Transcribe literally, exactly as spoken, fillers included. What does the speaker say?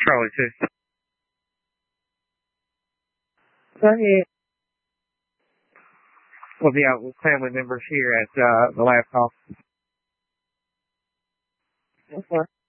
Charlie two. Go ahead. We'll be out with family members here at uh, the last call. Okay.